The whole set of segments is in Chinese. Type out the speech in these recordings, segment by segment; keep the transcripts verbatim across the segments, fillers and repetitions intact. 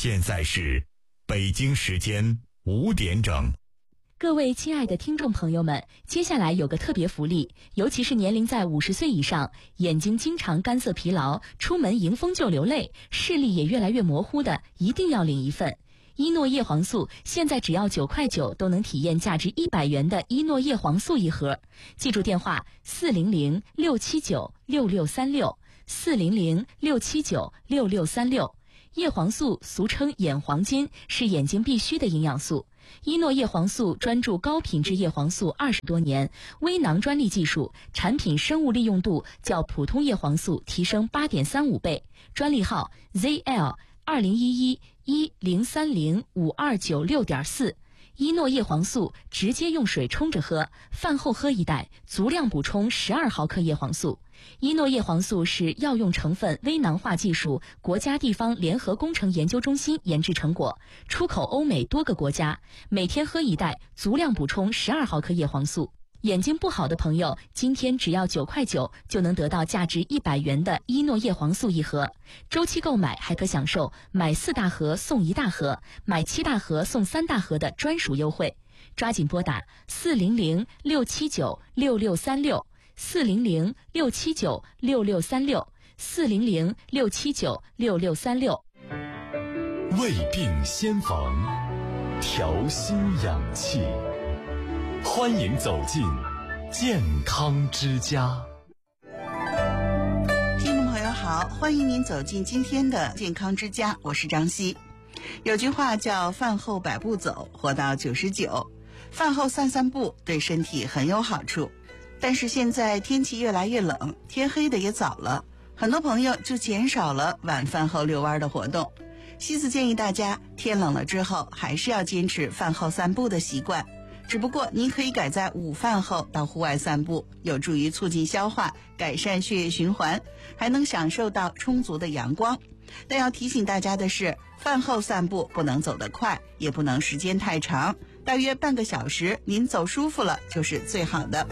现在是北京时间五点整。 各位亲爱的听众朋友们，接下来有个特别福利，尤其是年龄在五十岁以上，眼睛经常干涩疲劳，出门迎风就流泪，视力也越来越模糊的，一定要领一份。伊诺叶黄素现在只要九块九都能体验价值一百元的伊诺叶黄素一盒。记住电话四零零六七九六六三六四零零六七九六六三六。叶黄素俗称眼黄金，是眼睛必须的营养素。伊诺叶黄素专注高品质叶黄素二十多年，微囊专利技术，产品生物利用度较普通叶黄素提升 八点三五 倍。专利号 Z L 二零一一一零三零五二九六点四。伊诺叶黄素直接用水冲着喝，饭后喝一袋，足量补充十二毫克叶黄素。伊诺叶黄素是药用成分微囊化技术国家地方联合工程研究中心研制成果，出口欧美多个国家，每天喝一袋，足量补充十二毫克叶黄素。眼睛不好的朋友，今天只要九块九就能得到价值一百元的伊诺叶黄素一盒，周期购买还可享受买四大盒送一大盒，买七大盒送三大盒的专属优惠。抓紧拨打四零零六七九六六三六四零零六七九六六三六四零零六七九六六三六。 胃病先防，调心养气。欢迎走进健康之家。 听众朋友好，欢迎您走进今天的健康之家，我是张希。有句话叫饭后百步走，活到九十九。饭后散散步对身体很有好处，但是现在天气越来越冷，天黑的也早了，很多朋友就减少了晚饭后遛弯的活动。西子建议大家天冷了之后还是要坚持饭后散步的习惯，只不过您可以改在午饭后到户外散步，有助于促进消化，改善血液循环，还能享受到充足的阳光。但要提醒大家的是，饭后散步不能走得快，也不能时间太长，大约半个小时，您走舒服了就是最好的。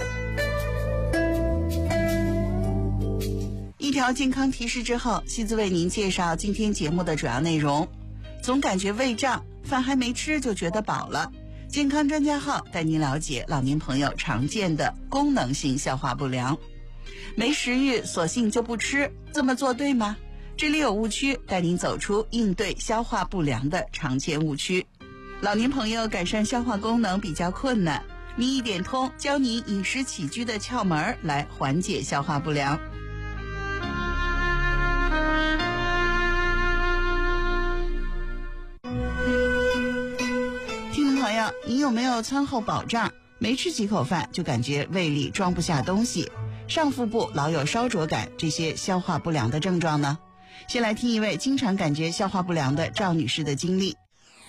一条健康提示之后，西子为您介绍今天节目的主要内容。总感觉胃胀，饭还没吃就觉得饱了。健康专家号带您了解老年朋友常见的功能性消化不良。没食欲索性就不吃，这么做对吗？这里有误区，带您走出应对消化不良的常见误区。老年朋友改善消化功能比较困难，民意点通教您饮食起居的窍门来缓解消化不良。你有没有餐后饱胀，没吃几口饭就感觉胃里装不下东西，上腹部老有烧灼感，这些消化不良的症状呢？先来听一位经常感觉消化不良的赵女士的经历。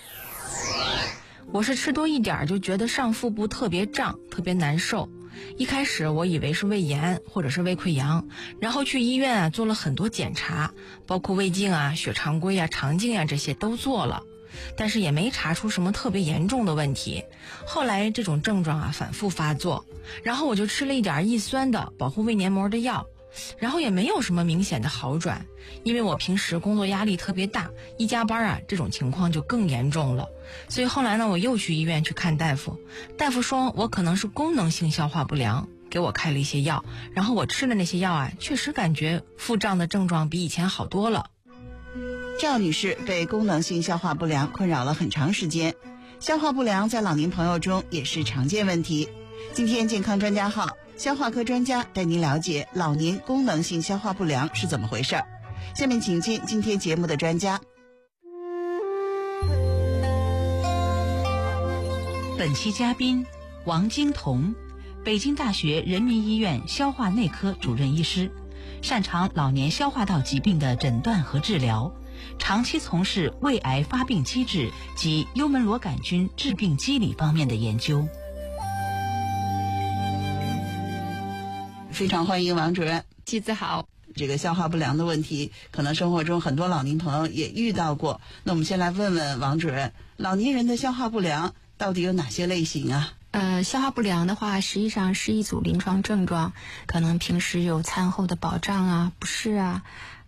我是吃多一点就觉得上腹部特别胀，特别难受。一开始我以为是胃炎或者是胃溃疡，然后去医院啊做了很多检查，包括胃镜啊、血常规啊、肠镜啊这些都做了。但是也没查出什么特别严重的问题。后来这种症状啊反复发作，然后我就吃了一点抑酸的保护胃黏膜的药，然后也没有什么明显的好转。因为我平时工作压力特别大，一加班啊这种情况就更严重了。所以后来呢我又去医院去看大夫，大夫说我可能是功能性消化不良，给我开了一些药，然后我吃的那些药啊确实感觉腹胀的症状比以前好多了。 赵女士被功能性消化不良困扰了很长时间，消化不良在老年朋友中也是常见问题。今天健康专家号消化科专家带您了解老年功能性消化不良是怎么回事。下面请进今天节目的专家。 本期嘉宾王金彤，北京大学人民医院消化内科主任医师，擅长老年消化道疾病的诊断和治疗，长期从事胃癌发病机制及幽门螺杆菌致病机理方面的研究。 非常欢迎王主任。 妻子好。 这个消化不良的问题可能生活中很多老年朋友也遇到过，那我们先来问问王主任，老年人的消化不良到底有哪些类型啊？ 呃，消化不良的话实际上是一组临床症状，可能平时有餐后的饱胀啊、不适啊，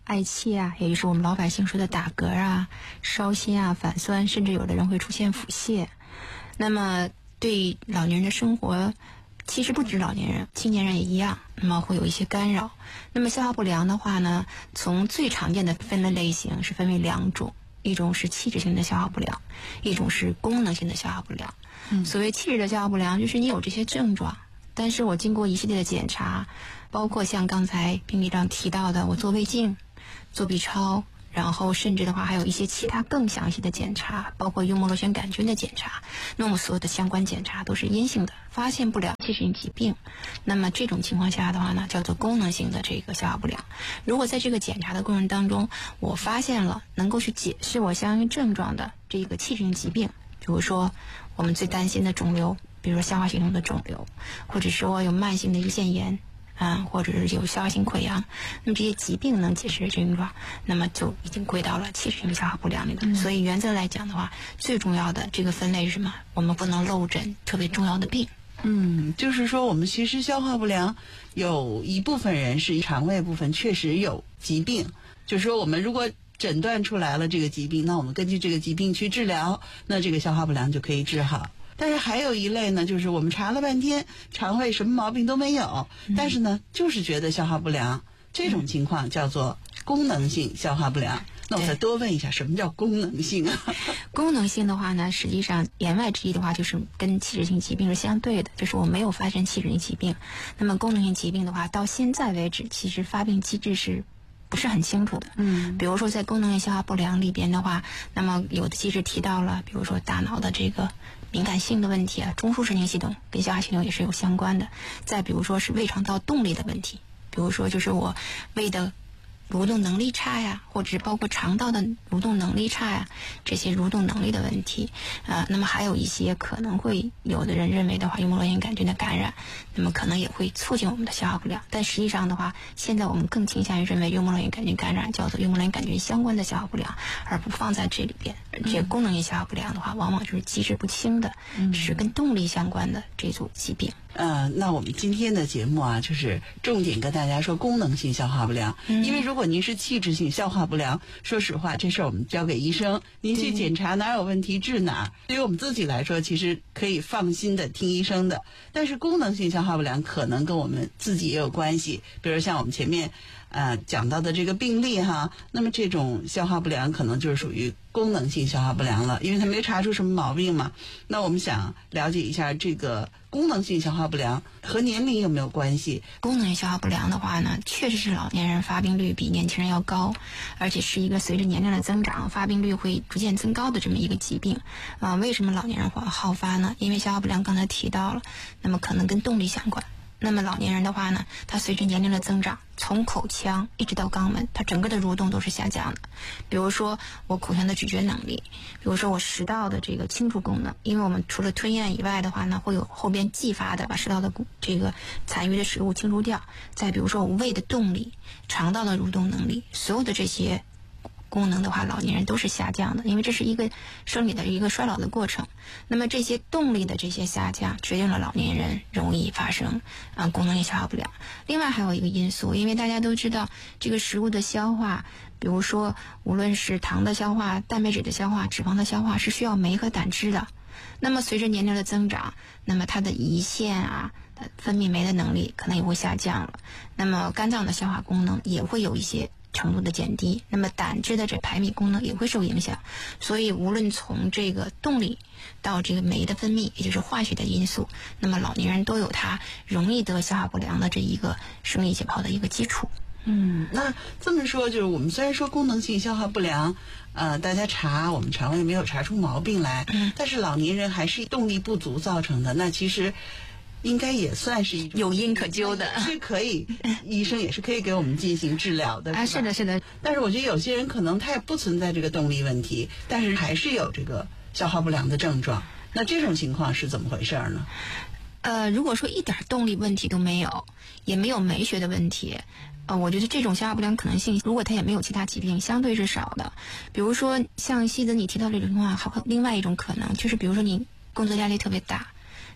嗳气啊，也就是我们老百姓说的打嗝啊、烧心啊、反酸，甚至有的人会出现腹泻。那么对老年人的生活，其实不止老年人，青年人也一样，那么会有一些干扰。那么消化不良的话呢，从最常见的分类类型是分为两种，一种是器质性的消化不良，一种是功能性的消化不良。嗯，所谓器质的消化不良，就是你有这些症状，但是我经过一系列的检查，包括像刚才病历上提到的，我做胃镜、做 B 超，然后甚至的话还有一些其他更详细的检查，包括幽门螺旋杆菌的检查，那么所有的相关检查都是阴性的，发现不了器质性疾病。那么这种情况下的话呢，叫做功能性的这个消化不良。如果在这个检查的过程当中，我发现了能够去解释我相应症状的这个器质性疾病，比如说我们最担心的肿瘤，比如说消化系统的肿瘤，或者说有慢性的胰腺炎啊，或者是有消化性溃疡，那么这些疾病能解释的症状，那么就已经归到了器质性消化不良里头。嗯、所以原则来讲的话，最重要的这个分类是什么？我们不能漏诊特别重要的病。 嗯，就是说我们其实消化不良有一部分人是肠胃部分确实有疾病，就是说我们如果诊断出来了这个疾病，那我们根据这个疾病去治疗，那这个消化不良就可以治好。但是还有一类呢，就是我们查了半天肠胃什么毛病都没有，嗯、但是呢就是觉得消化不良，这种情况叫做功能性消化不良。那我再多问一下，什么叫功能性啊？ 功能性的话呢，实际上言外之意的话，就是跟器质性疾病是相对的，就是我没有发生器质性疾病。那么功能性疾病的话，到现在为止，其实发病机制是不是很清楚的。嗯，比如说在功能性消化不良里边的话，那么有的机制提到了，比如说大脑的这个敏感性的问题啊，中枢神经系统跟消化系统也是有相关的。再比如说是胃肠道动力的问题，比如说就是我胃的蠕动能力差呀，或者是包括肠道的蠕动能力差呀，这些蠕动能力的问题啊、呃，那么还有一些可能会有的人认为的话，幽门螺旋杆菌的感染，那么可能也会促进我们的消化不良。但实际上的话，现在我们更倾向于认为幽门螺旋杆菌感染叫做幽门螺旋杆菌相关的消化不良，而不放在这里边。这个功能性消化不良的话，往往就是机制不清的，嗯、是跟动力相关的这组疾病。 呃，那我们今天的节目啊，就是重点跟大家说功能性消化不良，嗯、因为如果您是器质性消化不良，说实话，这事儿我们交给医生，您去检查哪有问题治哪。对于我们自己来说，其实可以放心的听医生的。但是功能性消化不良可能跟我们自己也有关系，比如像我们前面呃讲到的这个病例哈，那么这种消化不良可能就是属于功能性消化不良了，因为他没查出什么毛病嘛。那我们想了解一下这个功能性消化不良和年龄有没有关系？ 功能性消化不良的话呢，确实是老年人发病率比年轻人要高，而且是一个随着年龄的增长，发病率会逐渐增高的这么一个疾病。啊、呃，为什么老年人会好发呢？因为消化不良刚才提到了，那么可能跟动力相关。那么老年人的话呢，他随着年龄的增长，从口腔一直到肛门，它整个的蠕动都是下降的。比如说我口腔的咀嚼能力，比如说我食道的这个清除功能，因为我们除了吞咽以外的话呢，会有后边继发的把食道的这个残余的食物清除掉。再比如说我胃的动力、肠道的蠕动能力，所有的这些功能的话，老年人都是下降的，因为这是一个生理的一个衰老的过程。那么这些动力的这些下降，决定了老年人容易发生啊、呃、功能性消化不良。另外还有一个因素，因为大家都知道这个食物的消化，比如说无论是糖的消化、蛋白质的消化、脂肪的消化，是需要酶和胆汁的。那么随着年龄的增长，那么它的胰腺啊分泌酶的能力可能也会下降了，那么肝脏的消化功能也会有一些程度的减低，那么胆汁的这排泌功能也会受影响。所以无论从这个动力到这个酶的分泌，也就是化学的因素，那么老年人都有他容易得消化不良的这一个生理解剖的一个基础。 嗯，那这么说，就是我们虽然说功能性消化不良，呃，大家查我们肠胃没有查出毛病来，嗯、但是老年人还是动力不足造成的，那其实应该也算是一种有因可究的， 是可以，医生也是可以给我们进行治疗的。 啊，是的，是的。 但是我觉得有些人可能他也不存在这个动力问题，但是还是有这个消化不良的症状。那这种情况是怎么回事呢？ 呃，如果说一点动力问题都没有，也没有酶学的问题，呃，我觉得这种消化不良可能性，如果他也没有其他疾病，相对是少的。比如说像西子你提到这种情况，还有另外一种可能就是，比如说你工作压力特别大。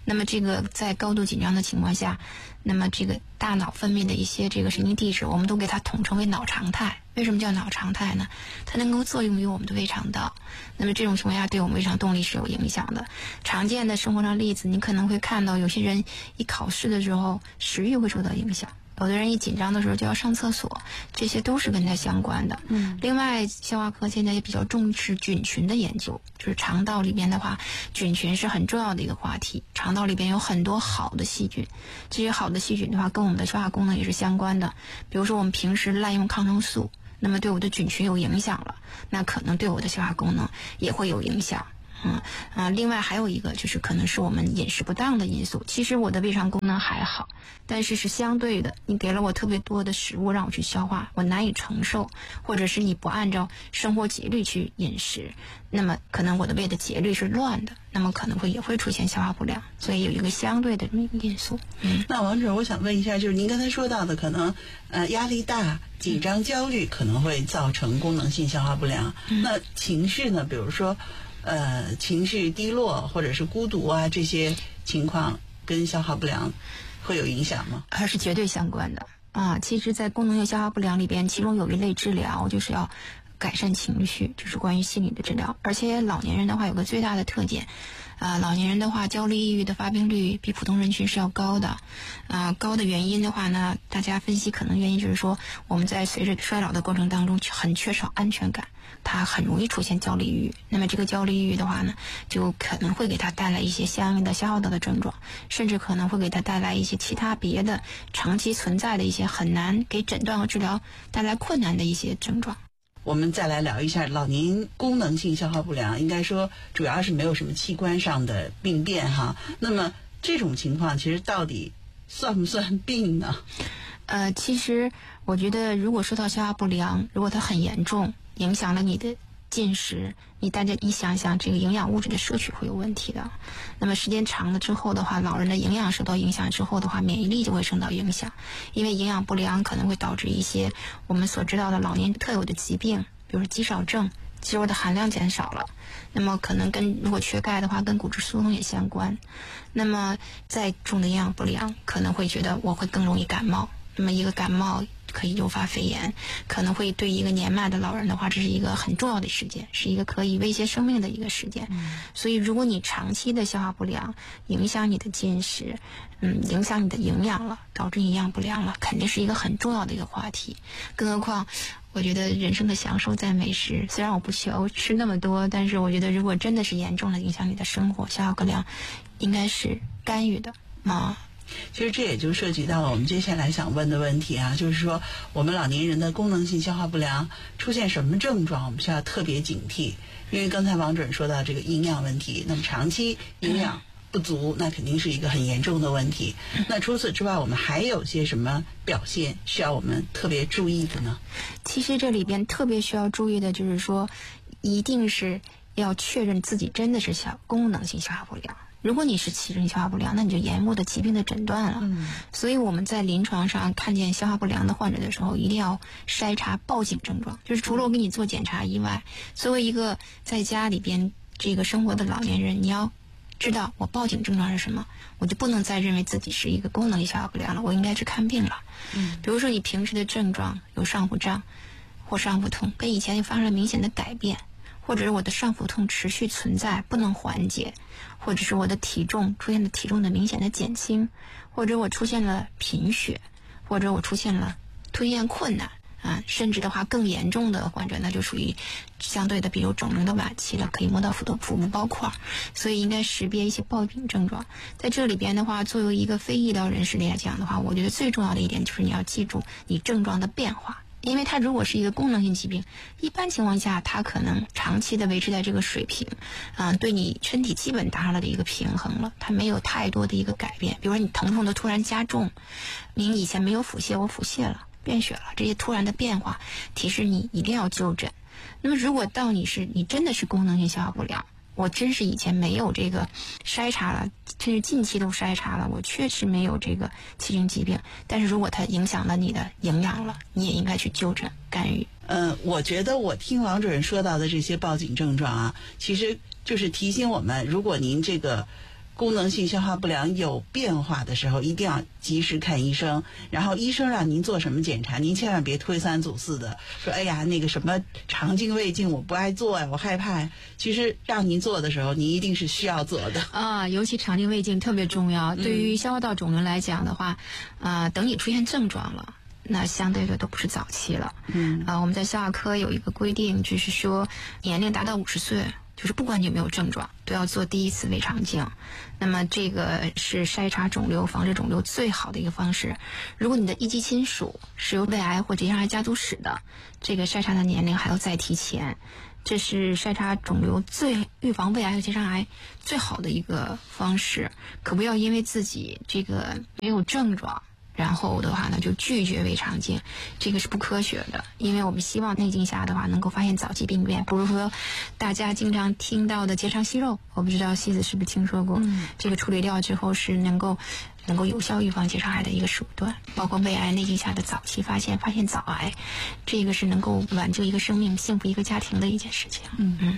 那么这个在高度紧张的情况下，那么这个大脑分泌的一些这个神经递质，我们都给它统称为脑常态。为什么叫脑常态呢？它能够作用于我们的胃肠道，那么这种情况下对我们胃肠动力是有影响的。常见的生活上例子，你可能会看到有些人一考试的时候食欲会受到影响，有的人一紧张的时候就要上厕所，这些都是跟它相关的。嗯，另外消化科现在也比较重视菌群的研究，就是肠道里边的话，菌群是很重要的一个话题。肠道里边有很多好的细菌，这些好的细菌的话跟我们的消化功能也是相关的。比如说我们平时滥用抗生素，那么对我的菌群有影响了，那可能对我的消化功能也会有影响。嗯啊，另外还有一个就是可能是我们饮食不当的因素。其实我的胃肠功能还好，但是是相对的，你给了我特别多的食物让我去消化，我难以承受，或者是你不按照生活节律去饮食，那么可能我的胃的节律是乱的，那么可能会也会出现消化不良，所以有一个相对的这么一个因素。 嗯，那王主任，我想问一下，就是您刚才说到的，可能呃压力大、紧张、焦虑可能会造成功能性消化不良。嗯、那情绪呢？比如说。呃，情绪低落或者是孤独啊，这些情况跟消化不良会有影响吗？ 还是绝对相关的啊！其实，在功能性消化不良里边，其中有一类治疗就是要改善情绪，就是关于心理的治疗。而且老年人的话，有个最大的特点，啊，老年人的话，焦虑、抑郁的发病率比普通人群是要高的。啊，高的原因的话呢，大家分析可能原因就是说，我们在随着衰老的过程当中，很缺少安全感。它很容易出现焦虑抑郁，那么这个焦虑抑郁的话呢，就可能会给它带来一些相应的消耗道的症状，甚至可能会给它带来一些其他别的长期存在的一些很难给诊断和治疗带来困难的一些症状。 我们再来聊一下老年功能性消化不良，应该说主要是没有什么器官上的病变哈。那么这种情况其实到底算不算病呢？ 呃，其实我觉得如果说到消化不良，如果它很严重，影响了你的进食，你大家一想想，这个营养物质的摄取会有问题的。那么时间长了之后的话，老人的营养受到影响之后的话，免疫力就会受到影响，因为营养不良可能会导致一些我们所知道的老年特有的疾病，比如肌少症，肌肉的含量减少了，那么可能跟如果缺钙的话，跟骨质疏松也相关。那么再重的营养不良，可能会觉得我会更容易感冒，那么一个感冒可以诱发肺炎，可能会对一个年迈的老人的话，这是一个很重要的事件，是一个可以威胁生命的一个事件。嗯、所以如果你长期的消化不良，影响你的进食，嗯，影响你的营养了，导致营养不良了，肯定是一个很重要的一个话题。更何况我觉得人生的享受在美食，虽然我不求吃那么多，但是我觉得如果真的是严重的影响你的生活，消化不良应该是干预的啊。 其实这也就涉及到了我们接下来想问的问题啊，就是说我们老年人的功能性消化不良出现什么症状，我们需要特别警惕。因为刚才王主任说到这个营养问题，那么长期营养不足，那肯定是一个很严重的问题。那除此之外，我们还有些什么表现需要我们特别注意的呢？ 其实这里边特别需要注意的就是说，一定是要确认自己真的是消功能性消化不良。如果你是器质性消化不良，那你就延误的疾病的诊断了。嗯，所以我们在临床上看见消化不良的患者的时候，一定要筛查报警症状。就是除了我给你做检查以外，作为一个在家里边这个生活的老年人，你要知道我报警症状是什么，我就不能再认为自己是一个功能性消化不良了，我应该去看病了。嗯，比如说你平时的症状有上腹胀或上腹痛，跟以前就发生了明显的改变。或者是我的上腹痛持续存在不能缓解，或者是我的体重出现了体重的明显的减轻，或者我出现了贫血，或者我出现了吞咽困难啊，甚至的话更严重的患者那就属于相对的比如肿瘤的晚期了，可以摸到腹部腹部包块，所以应该识别一些报警症状。在这里边的话，作为一个非医疗人士来讲的话，我觉得最重要的一点就是你要记住你症状的变化。因为它如果是一个功能性疾病，一般情况下它可能长期的维持在这个水平，啊、呃，对你身体基本达到了的一个平衡了，它没有太多的一个改变。比如说你疼痛的突然加重，你以前没有腹泻，我腹泻了，便血了，这些突然的变化提示你一定要就诊。那么如果到你是你真的是功能性消化不良，我真是以前没有这个筛查了，甚至近期都筛查了，我确实没有这个器质疾病，但是如果它影响了你的营养了，你也应该去就诊干预。 嗯，我觉得我听王主任说到的这些报警症状啊，其实就是提醒我们，如果您这个功能性消化不良有变化的时候，一定要及时看医生。然后医生让您做什么检查，您千万别推三阻四的说，哎呀，那个什么肠镜、胃镜我不爱做呀，我害怕。其实让您做的时候，您一定是需要做的啊。尤其肠镜、胃镜特别重要。对于消化道肿瘤来讲的话，啊、呃，等你出现症状了，那相对的都不是早期了。嗯啊、呃，我们在消化科有一个规定，就是说年龄达到五十岁，就是不管你有没有症状，都要做第一次胃肠镜。那么这个是筛查肿瘤、防治肿瘤最好的一个方式。如果你的一级亲属是有胃癌或结肠癌家族史的，这个筛查的年龄还要再提前。这是筛查肿瘤最预防胃癌和结肠癌最好的一个方式。可不要因为自己这个没有症状，然后的话呢就拒绝胃肠镜，这个是不科学的。因为我们希望内镜下的话能够发现早期病变，比如说大家经常听到的结肠息肉，我不知道西子是不是听说过、嗯、这个处理掉之后是能够能够有效预防结肠癌的一个手段。包括胃癌内镜下的早期发现，发现早癌，这个是能够挽救一个生命、幸福一个家庭的一件事情。嗯嗯。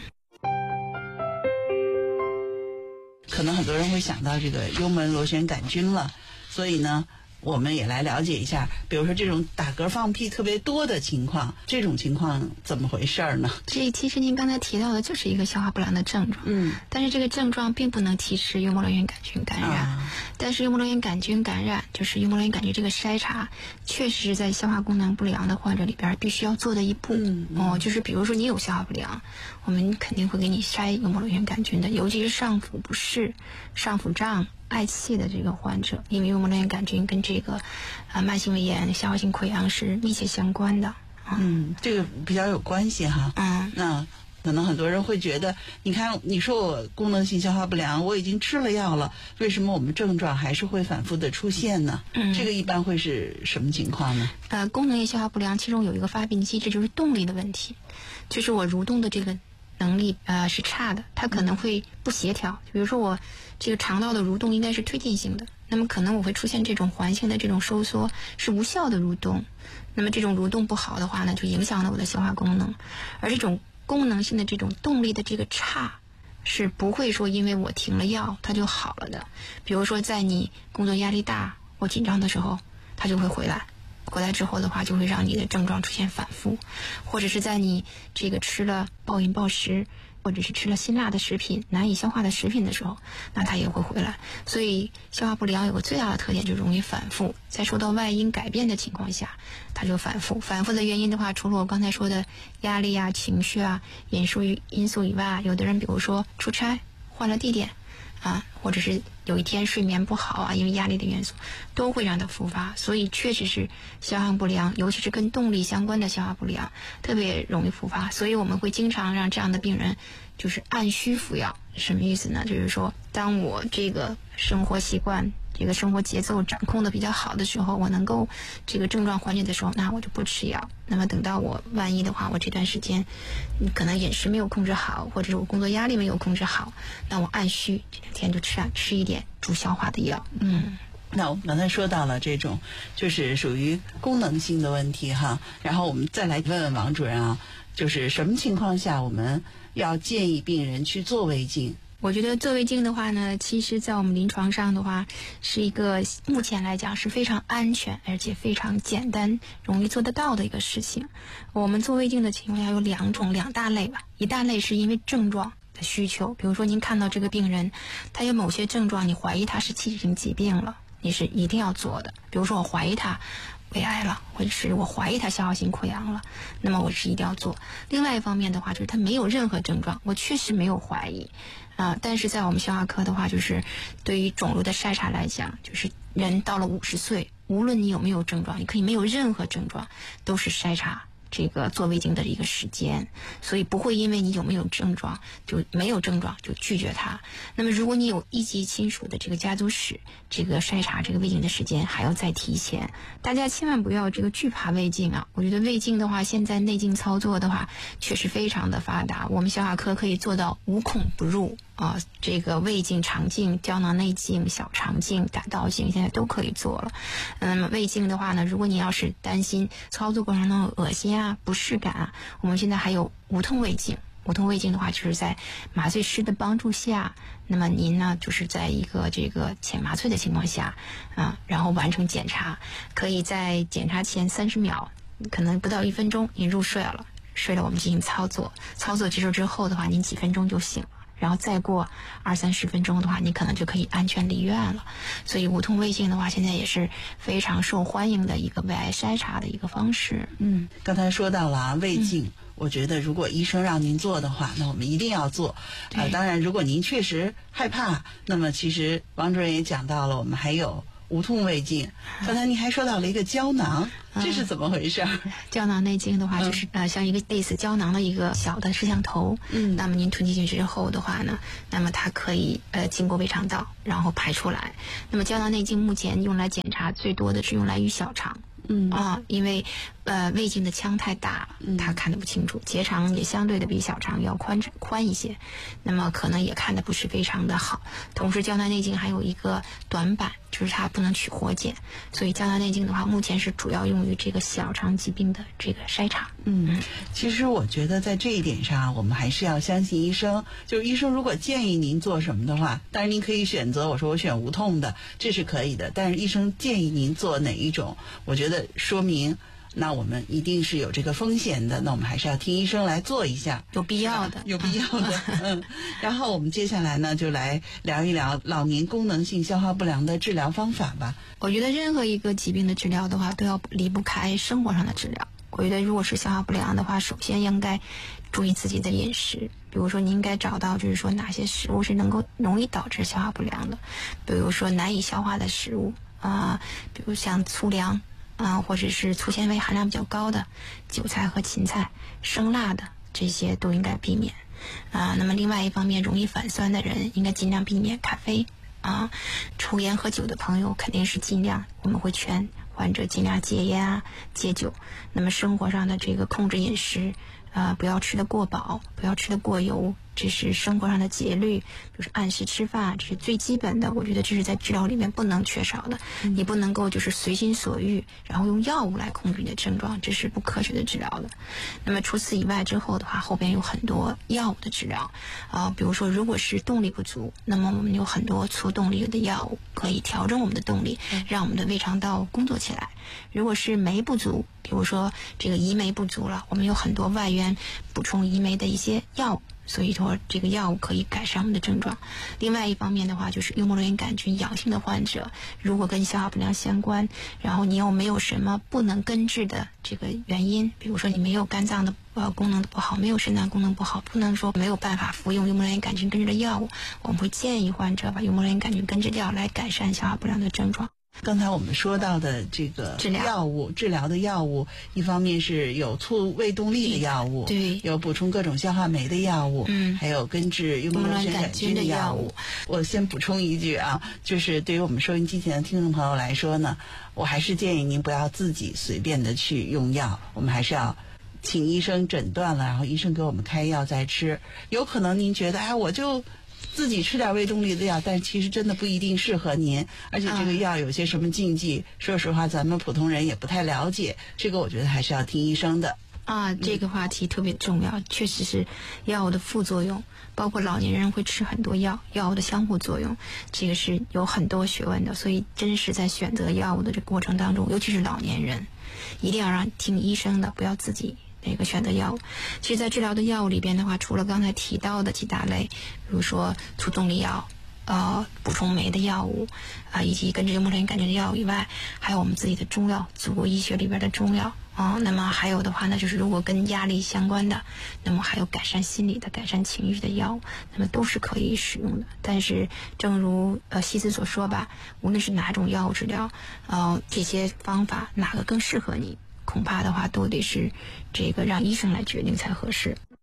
可能很多人会想到这个幽门螺旋杆菌了，所以呢我们也来了解一下，比如说这种打嗝放屁特别多的情况，这种情况怎么回事呢？ 这其实您刚才提到的就是一个消化不良的症状，嗯，但是这个症状并不能提示幽门螺旋杆菌感染、啊、但是幽门螺旋杆菌感染就是幽门螺旋杆菌这个筛查确实是在消化功能不良的患者里边必须要做的一步。嗯嗯哦，就是比如说你有消化不良，我们肯定会给你筛幽门螺旋杆菌的，尤其是上腹不适、上腹胀、嗳气的这个患者，因为幽门螺旋杆菌跟这个啊慢性胃炎、消化性溃疡是密切相关的。 嗯，这个比较有关系哈。嗯，那可能很多人会觉得，你看，你说我功能性消化不良，我已经吃了药了，为什么我们症状还是会反复的出现呢？嗯，这个一般会是什么情况呢？ 呃，功能性消化不良其中有一个发病机制，就是动力的问题，就是我蠕动的这个能力呃是差的，它可能会不协调。比如说我这个肠道的蠕动应该是推进性的，那么可能我会出现这种环性的这种收缩，是无效的蠕动。那么这种蠕动不好的话呢，就影响了我的消化功能。而这种功能性的这种动力的这个差，是不会说因为我停了药它就好了的。比如说在你工作压力大或紧张的时候，它就会回来。回来之后的话，就会让你的症状出现反复，或者是在你这个吃了暴饮暴食，或者是吃了辛辣的食品、难以消化的食品的时候，那它也会回来。所以消化不良有个最大的特点，就容易反复，在受到外因改变的情况下，它就反复。反复的原因的话，除了我刚才说的压力啊、情绪啊、因素因素以外，有的人比如说出差换了地点啊，或者是有一天睡眠不好啊，因为压力的元素都会让它复发。所以确实是消化不良，尤其是跟动力相关的消化不良特别容易复发。所以我们会经常让这样的病人就是按需服药。什么意思呢？就是说当我这个生活习惯这个生活节奏掌控的比较好的时候，我能够这个症状缓解的时候，那我就不吃药。那么等到我万一的话，我这段时间可能饮食没有控制好，或者是我工作压力没有控制好，那我按需这两天就吃啊吃一点助消化的药。嗯， 那我们刚才说到了这种就是属于功能性的问题哈，然后我们再来问问王主任啊，就是什么情况下我们要建议病人去做胃镜？ 我觉得做胃镜的话呢，其实在我们临床上的话，是一个目前来讲是非常安全而且非常简单容易做得到的一个事情。我们做胃镜的情况下有两种两大类吧，一大类是因为症状的需求，比如说您看到这个病人他有某些症状，你怀疑他是器质性疾病了，你是一定要做的。比如说我怀疑他胃癌了，或者是我怀疑他消化性溃疡了，那么我是一定要做。另外一方面的话，就是他没有任何症状，我确实没有怀疑啊、呃，但是在我们消化科的话，就是对于肿瘤的筛查来讲，就是人到了五十岁，无论你有没有症状，你可以没有任何症状，都是筛查这个做胃镜的一个时间，所以不会因为你有没有症状就没有症状就拒绝它。那么如果你有一级亲属的这个家族史，这个筛查这个胃镜的时间还要再提前。大家千万不要这个惧怕胃镜啊！我觉得胃镜的话，现在内镜操作的话确实非常的发达，我们消化科可以做到无孔不入啊，这个胃镜、肠镜、胶囊内镜、小肠镜、胆道镜现在都可以做了。嗯，胃镜的话呢，如果你要是担心操作过程中恶心啊、不适感啊，我们现在还有无痛胃镜无痛胃镜的话，就是在麻醉师的帮助下，那么您呢，就是在一个这个浅麻醉的情况下啊，然后完成检查，可以在检查前三十秒，可能不到一分钟，您入睡了，睡了我们进行操作，操作结束之后的话，您几分钟就醒了。然后再过二三十分钟的话，你可能就可以安全离院了。所以无痛胃镜的话，现在也是非常受欢迎的一个胃癌筛查的一个方式。 嗯，刚才说到了啊，胃镜。嗯，我觉得如果医生让您做的话，那我们一定要做。呃，当然，如果您确实害怕，那么其实王主任也讲到了，我们还有无痛胃镜。刚才您还说到了一个胶囊，这是怎么回事？ 嗯、胶囊内镜的话，就是、嗯、呃像一个类似胶囊的一个小的摄像头。嗯，那么您吞进去之后的话呢，那么它可以呃经过胃肠道，然后排出来。那么胶囊内镜目前用来检查最多的是用来于小肠。嗯啊，因为呃胃镜的腔太大，它看得不清楚，结肠也相对的比小肠要宽宽一些，那么可能也看得不是非常的好。同时胶囊内镜还有一个短板，就是它不能取活检，所以胶囊内镜的话，目前是主要用于这个小肠疾病的这个筛查。 嗯，其实我觉得在这一点上，我们还是要相信医生。就是医生如果建议您做什么的话，当然您可以选择，我说我选无痛的，这是可以的。但是医生建议您做哪一种，我觉得说明那我们一定是有这个风险的，那我们还是要听医生来做一下， 有必要的， 有必要的。嗯，然后我们接下来呢，就来聊一聊老年功能性消化不良的治疗方法吧。 我觉得任何一个疾病的治疗的话，都要离不开生活上的治疗。我觉得如果是消化不良的话，首先应该注意自己的饮食，比如说你应该找到就是说哪些食物是能够容易导致消化不良的，比如说难以消化的食物啊、呃，比如像粗粮啊、呃，或者是粗纤维含量比较高的韭菜和芹菜、生辣的这些都应该避免啊、呃。那么另外一方面，容易反酸的人应该尽量避免咖啡啊，抽烟喝酒的朋友肯定是尽量，我们会劝患者尽量戒烟啊、戒酒。那么生活上的这个控制饮食，啊、呃，不要吃得过饱，不要吃得过油，这是生活上的节律，就是按时吃饭，这是最基本的。我觉得这是在治疗里面不能缺少的。嗯、你不能够就是随心所欲，然后用药物来控制你的症状，这是不科学的治疗的。那么除此以外之后的话，后边有很多药物的治疗啊、呃，比如说如果是动力不足，那么我们有很多促动力的药物可以调整我们的动力，让我们的胃肠道工作起来。如果是酶不足，比如说这个胰酶不足了，我们有很多外源补充胰酶的一些药物，所以说这个药物可以改善我们的症状。另外一方面的话，就是幽门螺旋杆菌阳性的患者，如果跟消化不良相关，然后你又没有什么不能根治的这个原因，比如说你没有肝脏的呃功能不好，没有肾脏功能不好，不能说没有办法服用幽门螺旋杆菌根治的药物，我们会建议患者把幽门螺旋杆菌根治掉，来改善消化不良的症状。 刚才我们说到的这个药物治疗的药物，一方面是有促胃动力的药物， 对， 有补充各种消化酶的药物， 嗯， 还有根治幽门螺旋杆菌的药物。我先补充一句啊，就是对于我们收音机前的听众朋友来说呢，我还是建议您不要自己随便的去用药，我们还是要请医生诊断了，然后医生给我们开药再吃。有可能您觉得哎，我就自己吃点胃动力的药，但其实真的不一定适合您，而且这个药有些什么禁忌，嗯、说实话咱们普通人也不太了解，这个我觉得还是要听医生的。 啊，这个话题特别重要，确实是药物的副作用，包括老年人会吃很多药，药物的相互作用，这个是有很多学问的，所以真是在选择药物的这个过程当中，尤其是老年人，一定要让听医生的，不要自己那个选择药物。其实在治疗的药物里边的话，除了刚才提到的几大类，比如说促动力药、呃补充酶的药物啊、呃，以及根治幽门螺旋杆菌的药物以外，还有我们自己的中药，祖国医学里边的中药啊、呃。那么还有的话呢，就是如果跟压力相关的，那么还有改善心理的、改善情绪的药物，那么都是可以使用的。但是正如呃西斯所说吧，无论是哪种药物治疗，呃这些方法哪个更适合你，恐怕的话都得是这个让医生来决定才合适。